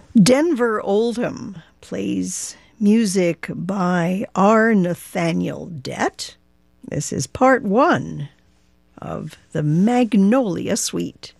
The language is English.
Denver Oldham plays music by R. Nathaniel Dett. This is part one of the Magnolia Suite.